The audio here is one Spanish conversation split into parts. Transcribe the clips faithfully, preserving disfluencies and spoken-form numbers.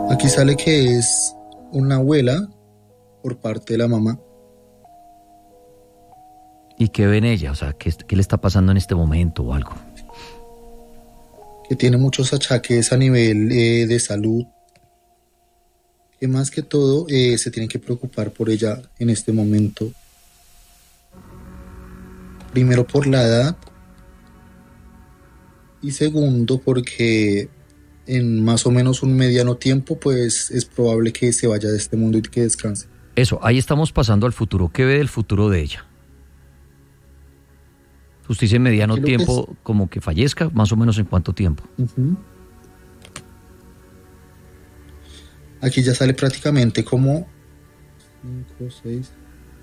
Aquí sale que es una abuela por parte de la mamá. ¿Y qué ven ella? O sea, ¿qué, qué le está pasando en este momento o algo? Que tiene muchos achaques a nivel eh, de salud. Que más que todo eh, se tienen que preocupar por ella en este momento. Primero por la edad. Y segundo porque en más o menos un mediano tiempo pues es probable que se vaya de este mundo y que descanse. Eso, ahí estamos pasando al futuro. ¿Qué ve del futuro de ella? Usted dice mediano tiempo, que es... como que fallezca, más o menos en cuánto tiempo. Uh-huh. Aquí ya sale prácticamente como cinco, seis.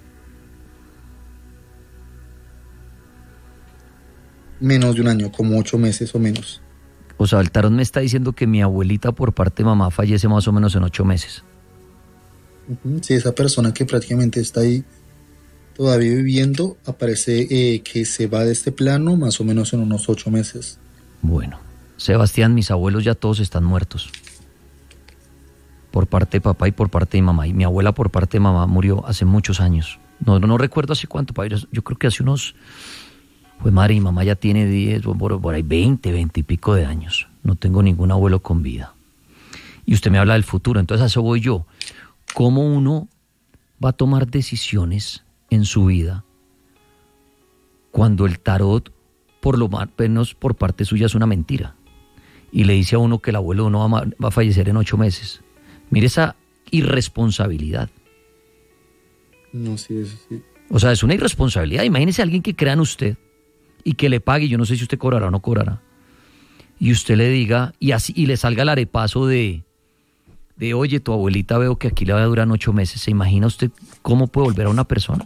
Menos de un año, como ocho meses o menos. O sea, el tarot me está diciendo que mi abuelita por parte de mamá fallece más o menos en ocho meses. Uh-huh. Sí, esa persona que prácticamente está ahí todavía viviendo, aparece eh, que se va de este plano más o menos en unos ocho meses. Bueno, Sebastián, mis abuelos ya todos están muertos. Por parte de papá y por parte de mamá. Y mi abuela por parte de mamá murió hace muchos años. No, no, no recuerdo hace cuánto, yo creo que hace unos... Pues madre, mi mamá ya tiene diez, por, por ahí veinte, veinte y pico de años. No tengo ningún abuelo con vida. Y usted me habla del futuro, entonces a eso voy yo. ¿Cómo uno va a tomar decisiones en su vida cuando el tarot, por lo menos por parte suya, es una mentira? Y le dice a uno que el abuelo no va, va a fallecer en ocho meses. Mire esa irresponsabilidad. No, sí, eso sí. O sea, es una irresponsabilidad. Imagínese a alguien que crea en usted y que le pague, yo no sé si usted cobrará o no cobrará, y usted le diga, y así y le salga el arepazo de, de oye, tu abuelita veo que aquí le va a durar ocho meses. ¿Se imagina usted cómo puede volver a una persona?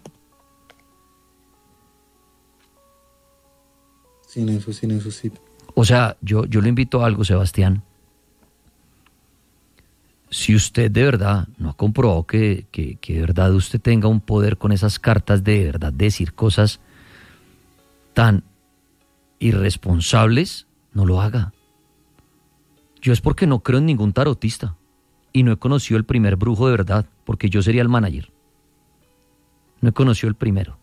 Sin eso, sin eso sí. O sea, yo, yo le invito a algo, Sebastián. Si usted de verdad no ha comprobado que, que, que de verdad usted tenga un poder con esas cartas de, de verdad decir cosas tan irresponsables, no lo haga. Yo es porque no creo en ningún tarotista y no he conocido el primer brujo de verdad, porque yo sería el manager. No he conocido el primero.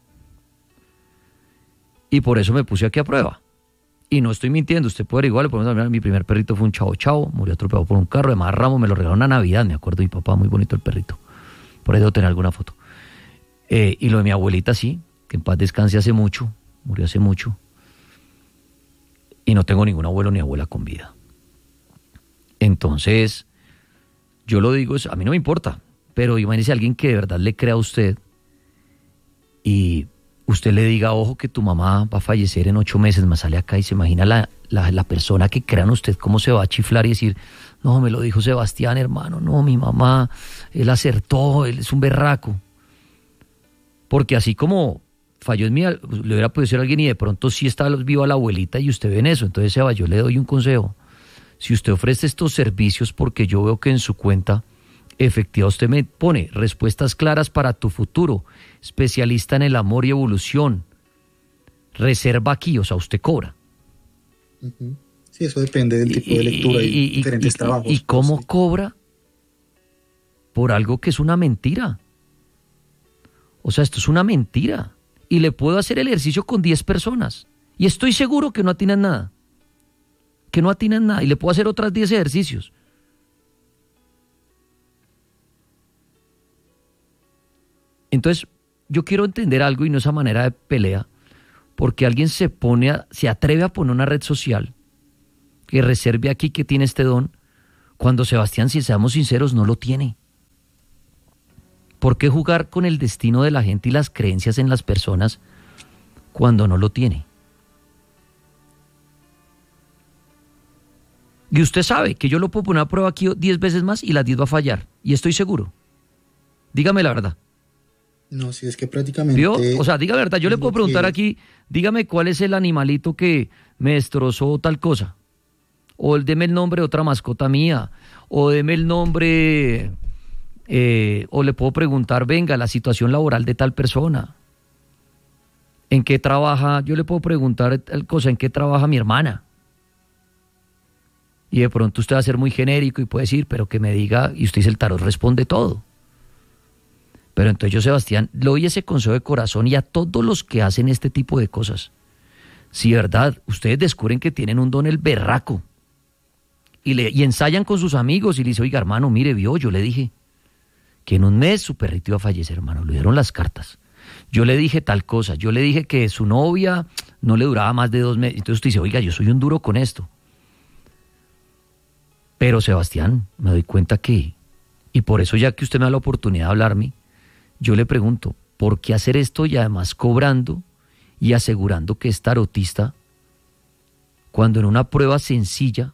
Y por eso me puse aquí a prueba. Y no estoy mintiendo, usted puede igual, por ejemplo, mi primer perrito fue un chavo chavo, murió atropellado por un carro, además Ramos me lo regalaron a Navidad, me acuerdo de mi papá, muy bonito el perrito. Por ahí debo tener alguna foto. Eh, y lo de mi abuelita sí, que en paz descanse hace mucho, murió hace mucho. Y no tengo ningún abuelo ni abuela con vida. Entonces, yo lo digo, a mí no me importa, pero imagínese a alguien que de verdad le crea a usted y usted le diga, ojo que tu mamá va a fallecer en ocho meses, más sale acá y se imagina la, la, la persona que crea en usted cómo se va a chiflar y decir, no, me lo dijo Sebastián, hermano, no, mi mamá, él acertó, él es un berraco. Porque así como falló en mí, le hubiera podido ser alguien y de pronto sí está viva la abuelita y usted ve en eso. Entonces, Seba, yo le doy un consejo. Si usted ofrece estos servicios porque yo veo que en su cuenta efectiva usted me pone respuestas claras para tu futuro, especialista en el amor y evolución, reserva aquí, o sea, usted cobra. Uh-huh. Sí, eso depende del tipo de lectura y, y, y diferentes y, trabajos. ¿Y cómo sí. cobra? Por algo que es una mentira. O sea, esto es una mentira. Y le puedo hacer el ejercicio con diez personas. Y estoy seguro que no atinan nada. Que no atinan nada. Y le puedo hacer otras diez ejercicios. Entonces, yo quiero entender algo y no esa manera de pelea. Porque alguien se pone, a, se atreve a poner una red social que reserve aquí que tiene este don, cuando Sebastián, si seamos sinceros, no lo tiene. ¿Por qué jugar con el destino de la gente y las creencias en las personas cuando no lo tiene? Y usted sabe que yo lo puedo poner a prueba aquí diez veces más y las diez va a fallar. Y estoy seguro. Dígame la verdad. No, si es que prácticamente... ¿Vio? O sea, dígame la verdad. Yo le puedo preguntar que... aquí, dígame cuál es el animalito que me destrozó tal cosa. O el, deme el nombre de otra mascota mía. O deme el nombre... Eh, o le puedo preguntar, venga, la situación laboral de tal persona. ¿En qué trabaja? Yo le puedo preguntar tal cosa, ¿en qué trabaja mi hermana? Y de pronto usted va a ser muy genérico y puede decir, pero que me diga, y usted dice, el tarot responde todo. Pero entonces yo, Sebastián, le doy ese consejo de corazón y a todos los que hacen este tipo de cosas. Si de verdad ustedes descubren que tienen un don el berraco y, le, y ensayan con sus amigos y le dicen, oiga hermano, mire, vio, yo le dije que en un mes su perrito iba a fallecer, hermano, le dieron las cartas. Yo le dije tal cosa, yo le dije que su novia no le duraba más de dos meses. Entonces usted dice, oiga, yo soy un duro con esto. Pero Sebastián, me doy cuenta que, y por eso ya que usted me da la oportunidad de hablarme, yo le pregunto, ¿por qué hacer esto y además cobrando y asegurando que es tarotista cuando en una prueba sencilla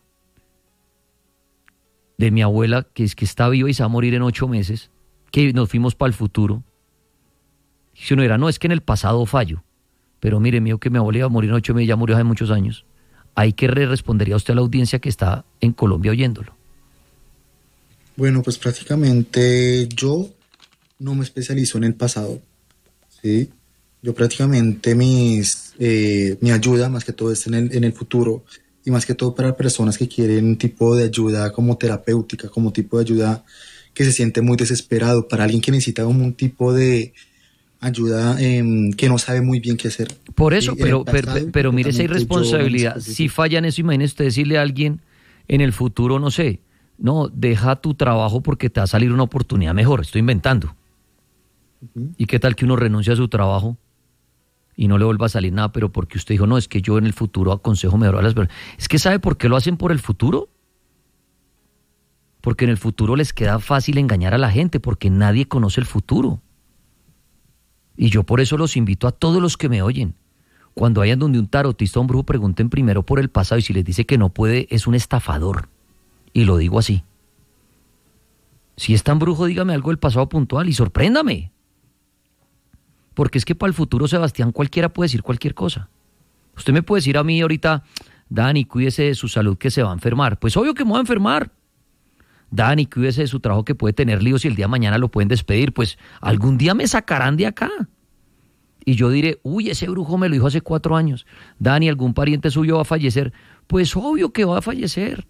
de mi abuela, que es que está viva y se va a morir en ocho meses, que nos fuimos para el futuro, si uno dirá, no, es que en el pasado fallo, pero mire, mío, que mi abuela iba a morir en ocho meses, ya murió hace muchos años, ¿hay que re respondería usted a la audiencia que está en Colombia oyéndolo? Bueno, pues prácticamente yo no me especializo en el pasado, ¿sí? Yo prácticamente mis, eh, mi ayuda más que todo es en el, en el futuro y más que todo para personas que quieren un tipo de ayuda como terapéutica, como tipo de ayuda que se siente muy desesperado, para alguien que necesita como un tipo de ayuda eh, que no sabe muy bien qué hacer. Por eso, ¿sí? pero, Pasado, pero, pero mire esa irresponsabilidad. Si fallan eso, imagínese usted decirle a alguien en el futuro, no sé, no, deja tu trabajo porque te va a salir una oportunidad mejor, estoy inventando. Uh-huh. ¿Y qué tal que uno renuncia a su trabajo y no le vuelva a salir nada, pero porque usted dijo, no, es que yo en el futuro aconsejo mejor a las personas? Es que ¿sabe por qué lo hacen por el futuro? Porque en el futuro les queda fácil engañar a la gente, porque nadie conoce el futuro. Y yo por eso los invito a todos los que me oyen. Cuando vayan donde un tarotista o un brujo, pregunten primero por el pasado, y si les dice que no puede, es un estafador. Y lo digo así. Si es tan brujo, dígame algo del pasado puntual y sorpréndame. Porque es que para el futuro, Sebastián, cualquiera puede decir cualquier cosa. Usted me puede decir a mí ahorita, Dani, cuídese de su salud que se va a enfermar. Pues obvio que me voy a enfermar. Dani, cuídese de su trabajo que puede tener líos y el día de mañana lo pueden despedir. Pues algún día me sacarán de acá. Y yo diré, uy, ese brujo me lo dijo hace cuatro años. Dani, algún pariente suyo va a fallecer. Pues obvio que va a fallecer.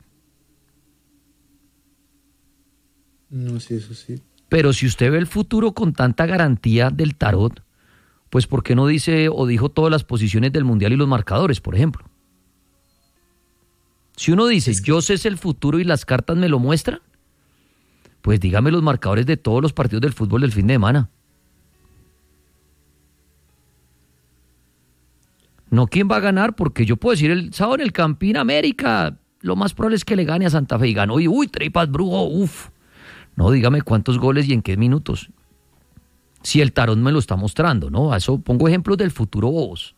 No, sí, eso sí. Pero si usted ve el futuro con tanta garantía del tarot, pues ¿por qué no dice o dijo todas las posiciones del mundial y los marcadores, por ejemplo? Si uno dice, es que... yo sé el futuro y las cartas me lo muestran, pues dígame los marcadores de todos los partidos del fútbol del fin de semana. No quién va a ganar, porque yo puedo decir el sábado en el Campín América, lo más probable es que le gane a Santa Fe y gano. Y uy, tripas, brujo, uff. No, dígame cuántos goles y en qué minutos. Si el tarot me lo está mostrando, ¿no? A eso pongo ejemplos del futuro bobos.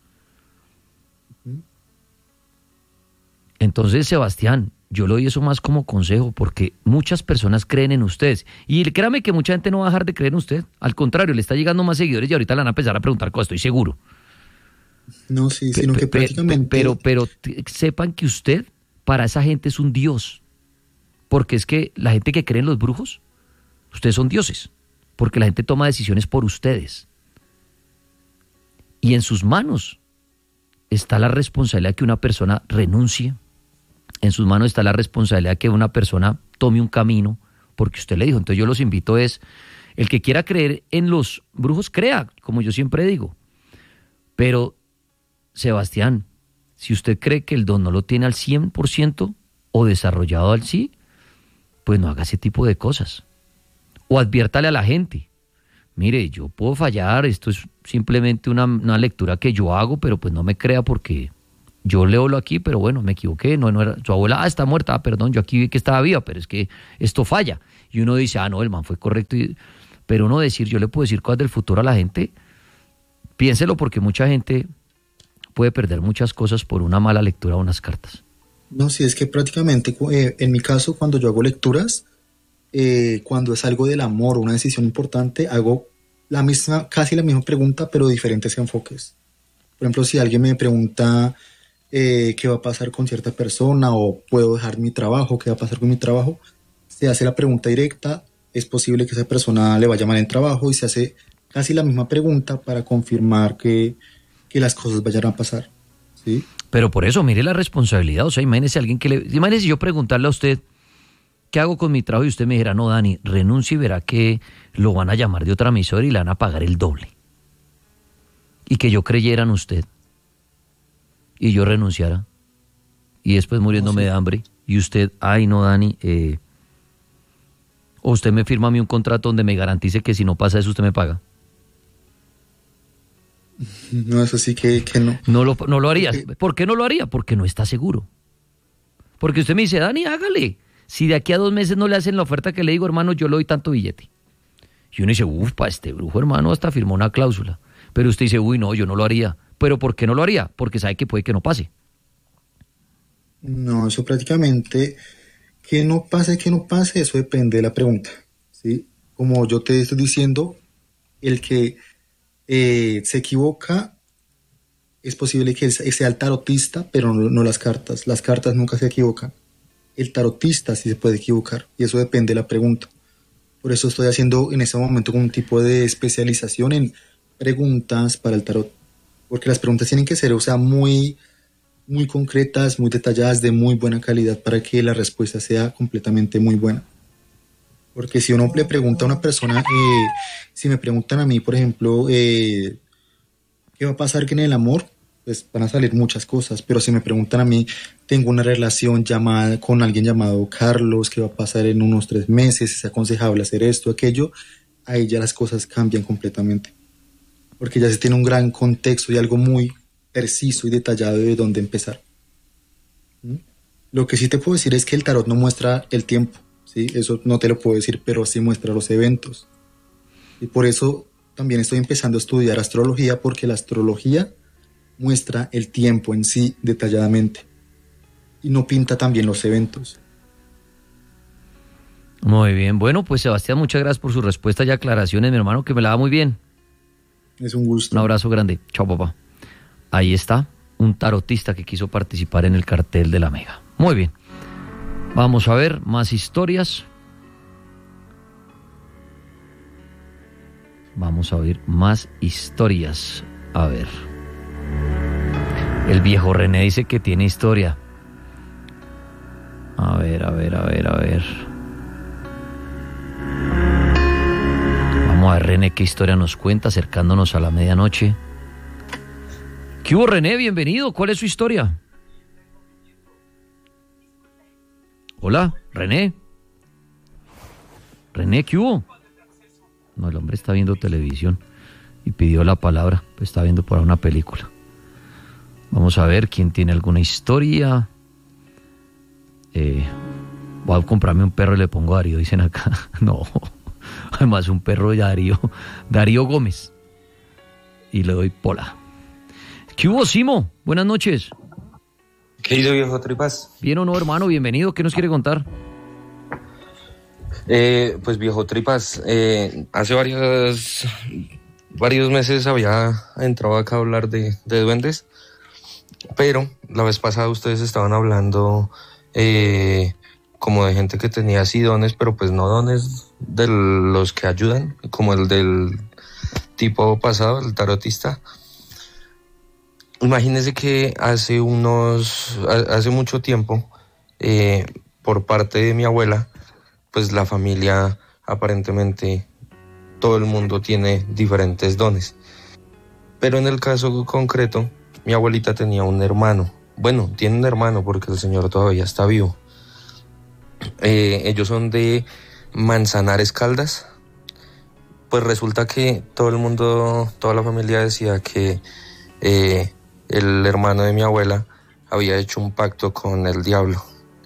Entonces, Sebastián, yo le doy eso más como consejo, porque muchas personas creen en ustedes. Y créame que mucha gente no va a dejar de creer en usted. Al contrario, le está llegando más seguidores y ahorita le van a empezar a preguntar cosas, estoy seguro. No, sí, sino que prácticamente... Pero, pero, pero sepan que usted, para esa gente, es un dios. Porque es que la gente que cree en los brujos, ustedes son dioses. Porque la gente toma decisiones por ustedes. Y en sus manos está la responsabilidad de que una persona renuncie. En sus manos está la responsabilidad de que una persona tome un camino, porque usted le dijo. Entonces yo los invito es, el que quiera creer en los brujos, crea, como yo siempre digo. Pero, Sebastián, si usted cree que el don no lo tiene al cien por ciento o desarrollado al sí, pues no haga ese tipo de cosas. O adviértale a la gente, mire, yo puedo fallar, esto es simplemente una, una lectura que yo hago, pero pues no me crea porque yo leo lo aquí, pero bueno, me equivoqué, no, no era, su abuela ah, está muerta, ah, perdón, yo aquí vi que estaba viva, pero es que esto falla. Y uno dice, ah, no, el man fue correcto, y, pero uno decir, yo le puedo decir cosas del futuro a la gente, piénselo porque mucha gente puede perder muchas cosas por una mala lectura de unas cartas. No, sí, es que prácticamente, eh, en mi caso, cuando yo hago lecturas, eh, cuando es algo del amor, una decisión importante, hago la misma, casi la misma pregunta, pero diferentes enfoques. Por ejemplo, si alguien me pregunta eh, qué va a pasar con cierta persona o puedo dejar mi trabajo, qué va a pasar con mi trabajo, se hace la pregunta directa, es posible que esa persona le vaya mal en trabajo y se hace casi la misma pregunta para confirmar que, que las cosas vayan a pasar, ¿sí? Pero por eso, mire la responsabilidad. O sea, imagínese alguien que le... Imagínese yo preguntarle a usted, ¿qué hago con mi trabajo? Y usted me dijera, no, Dani, renuncie y verá que lo van a llamar de otra emisora y le van a pagar el doble. Y que yo creyera en usted. Y yo renunciara. Y después muriéndome de hambre. Y usted, ay, no, Dani, eh... o usted me firma a mí un contrato donde me garantice que si no pasa eso usted me paga. No, eso sí que, que no. No lo, no lo haría. ¿Por qué no lo haría? Porque no está seguro. Porque usted me dice, Dani, hágale. Si de aquí a dos meses no le hacen la oferta que le digo, hermano, yo le doy tanto billete. Y uno dice, uff, pa, este brujo, hermano, hasta firmó una cláusula. Pero usted dice, uy, no, yo no lo haría. ¿Pero por qué no lo haría? Porque sabe que puede que no pase. No, eso prácticamente, que no pase, que no pase, eso depende de la pregunta, ¿sí? Como yo te estoy diciendo, el que eh, se equivoca, es posible que sea el tarotista, pero no, no las cartas. Las cartas nunca se equivocan. El tarotista sí se puede equivocar, y eso depende de la pregunta. Por eso estoy haciendo en este momento un tipo de especialización en preguntas para el tarot, porque las preguntas tienen que ser, o sea, muy... muy concretas, muy detalladas, de muy buena calidad para que la respuesta sea completamente muy buena. Porque si uno le pregunta a una persona, eh, si me preguntan a mí, por ejemplo, eh, ¿qué va a pasar en el amor? Pues van a salir muchas cosas, pero si me preguntan a mí, tengo una relación llamada con alguien llamado Carlos, ¿qué va a pasar en unos tres meses? ¿Es aconsejable hacer esto, aquello? Ahí ya las cosas cambian completamente. Porque ya se tiene un gran contexto y algo muy preciso y detallado de dónde empezar. ¿Mm? Lo que sí te puedo decir es que el tarot no muestra el tiempo, ¿sí? Eso no te lo puedo decir, pero sí muestra los eventos. Y por eso también estoy empezando a estudiar astrología, porque la astrología muestra el tiempo en sí detalladamente y no pinta también los eventos. Muy bien, bueno, pues Sebastián, muchas gracias por su respuesta y aclaraciones, mi hermano, que me la da muy bien. Es un gusto. Un abrazo grande. Chao, papá. Ahí está, un tarotista que quiso participar en el cartel de la Mega. Muy bien. Vamos a ver más historias. Vamos a oír más historias. A ver. El viejo René dice que tiene historia. A ver, a ver, a ver, a ver. Vamos a ver, René, qué historia nos cuenta acercándonos a la medianoche. ¿Qué hubo, René? Bienvenido. ¿Cuál es su historia? Hola, René. René, ¿qué hubo? No, el hombre está viendo televisión y pidió la palabra. Pues está viendo por ahí una película. Vamos a ver quién tiene alguna historia. Eh, voy a comprarme un perro y le pongo Darío, dicen acá. No, además un perro de Darío, Darío Gómez. Y le doy pola. ¿Qué hubo, Simo? Buenas noches. ¿Qué hizo, viejo Tripas? Bien o no, hermano, bienvenido. ¿Qué nos quiere contar? Eh, pues, viejo Tripas, eh, hace varios, varios meses había entrado acá a hablar de, de duendes, pero la vez pasada ustedes estaban hablando eh, como de gente que tenía así dones, pero pues no dones de los que ayudan, como el del tipo pasado, el tarotista. Imagínense que hace unos, hace mucho tiempo, eh, por parte de mi abuela, pues la familia, aparentemente, todo el mundo tiene diferentes dones. Pero en el caso concreto, mi abuelita tenía un hermano. Bueno, tiene un hermano porque el señor todavía está vivo. Eh, ellos son de Manzanares, Caldas. Pues resulta que todo el mundo, toda la familia decía que eh, el hermano de mi abuela había hecho un pacto con el diablo.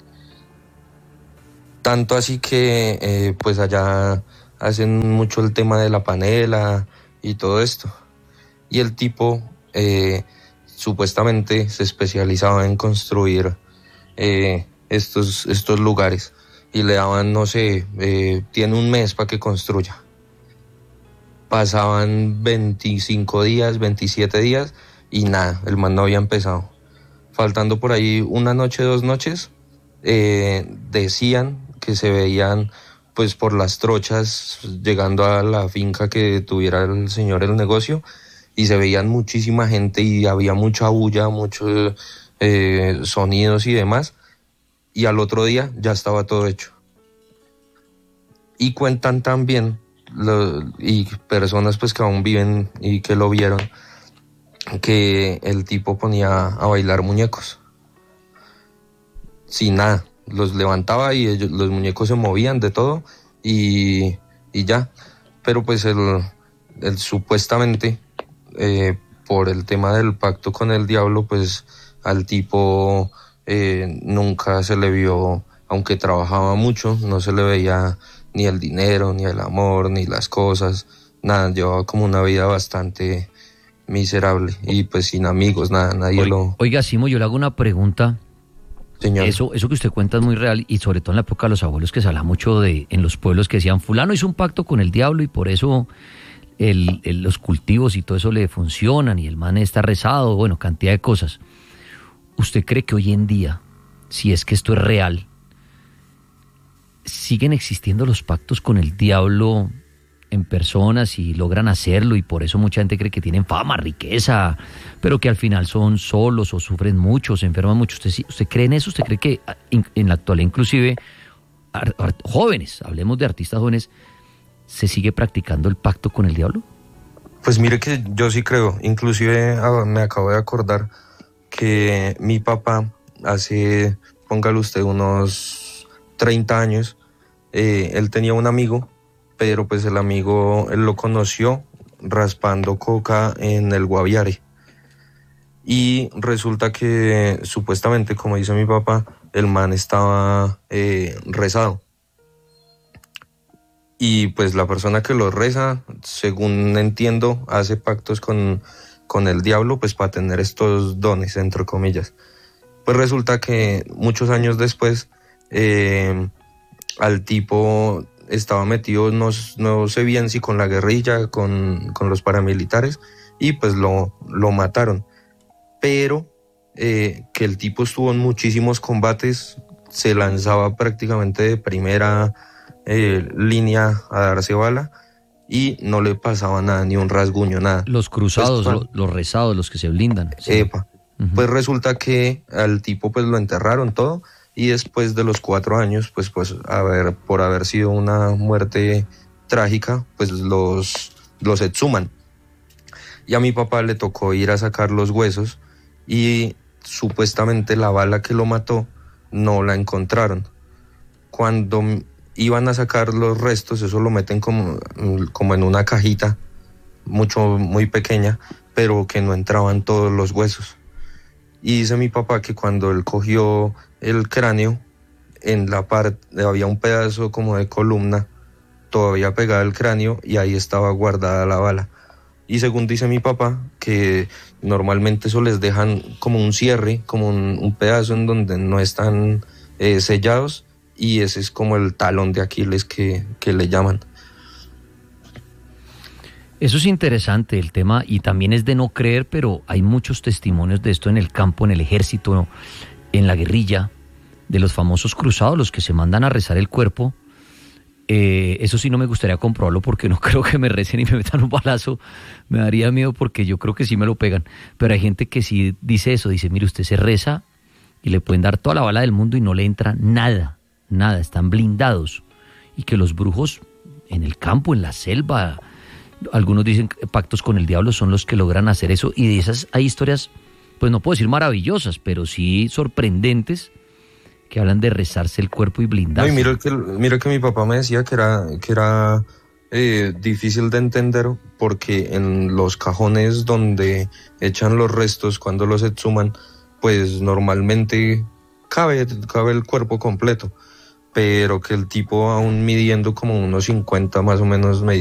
Tanto así que eh, pues allá hacen mucho el tema de la panela y todo esto. Y el tipo eh, supuestamente se especializaba en construir eh, estos, estos lugares. Y le daban, no sé, eh, tiene un mes para que construya. Pasaban veinticinco días, veintisiete días y nada, el man no había empezado. Faltando por ahí una noche, dos noches, eh, decían que se veían pues por las trochas llegando a la finca que tuviera el señor el negocio, y se veían muchísima gente y había mucha bulla, mucho eh, sonidos y demás, y al otro día ya estaba todo hecho. Y cuentan también, lo, y personas pues que aún viven y que lo vieron, que el tipo ponía a bailar muñecos. Sin nada, los levantaba y ellos, los muñecos se movían de todo y, y ya. Pero pues él, él supuestamente, eh, por el tema del pacto con el diablo, pues al tipo eh, nunca se le vio, aunque trabajaba mucho, no se le veía ni el dinero, ni el amor, ni las cosas, nada, llevaba como una vida bastante miserable y pues sin amigos, nada, nadie Oiga, lo... Oiga, Simo, yo le hago una pregunta. Señor. Eso, eso que usted cuenta es muy real y sobre todo en la época de los abuelos, que se habla mucho de en los pueblos que decían fulano hizo un pacto con el diablo y por eso el, el- los cultivos y todo eso le funcionan y el man está rezado, bueno, cantidad de cosas. ¿Usted cree que hoy en día, si es que esto es real, siguen existiendo los pactos con el diablo en personas y logran hacerlo y por eso mucha gente cree que tienen fama, riqueza, pero que al final son solos o sufren mucho, se enferman mucho? ¿Usted, sí- usted cree en eso? ¿Usted cree que ah, in- en la actualidad inclusive ar- ar- jóvenes, hablemos de artistas jóvenes, se sigue practicando el pacto con el diablo? Pues mire que yo sí creo, inclusive ah, me acabo de acordar que mi papá hace, póngale usted, unos treinta años, eh, él tenía un amigo, pero pues el amigo, él lo conoció raspando coca en el Guaviare. Y resulta que supuestamente, como dice mi papá, el man estaba eh, rezado. Y pues la persona que lo reza, según entiendo, hace pactos con, con el diablo, pues para tener estos dones, entre comillas. Pues resulta que muchos años después, eh, al tipo estaba metido, no, no sé bien si con la guerrilla, con, con los paramilitares, y pues lo, lo mataron. Pero eh, que el tipo estuvo en muchísimos combates, se lanzaba prácticamente de primera eh, línea a darse bala y no le pasaba nada, ni un rasguño, nada. Los Pues, cruzados, cuando- lo- los rezados, los que se blindan. Sí. Epa. Ujú. Pues resulta que al tipo pues lo enterraron todo y después de los cuatro años, pues pues a ver, por haber sido una muerte trágica, pues los, los exhuman. Y a mi papá le tocó ir a sacar los huesos y supuestamente la bala que lo mató no la encontraron. Cuando m- iban a sacar los restos, eso lo meten como, como en una cajita mucho, muy pequeña, pero que no entraban todos los huesos. Y dice mi papá que cuando él cogió el cráneo, en la parte había un pedazo como de columna todavía pegada al cráneo y ahí estaba guardada la bala. Y según dice mi papá, que normalmente eso les dejan como un cierre, como un, un pedazo en donde no están eh, sellados, y ese es como el talón de Aquiles que, que le llaman. Eso es interesante el tema y también es de no creer, pero hay muchos testimonios de esto en el campo, en el ejército, en la guerrilla, de los famosos cruzados, los que se mandan a rezar el cuerpo. Eh, eso sí no me gustaría comprobarlo porque no creo que me recen y me metan un balazo. Me daría miedo porque yo creo que sí me lo pegan. Pero hay gente que sí dice eso, dice, mire, usted se reza y le pueden dar toda la bala del mundo y no le entra nada, nada, están blindados. Y que los brujos en el campo, en la selva, algunos dicen que pactos con el diablo son los que logran hacer eso. Y de esas hay historias, pues no puedo decir maravillosas, pero sí sorprendentes, que hablan de rezarse el cuerpo y No, blindarse. y mira que, mira que mi papá me decía que era, que era eh, difícil de entender porque en los cajones donde echan los restos cuando los exhuman, pues normalmente cabe, cabe el cuerpo completo, pero que el tipo aún midiendo como unos cincuenta más o menos me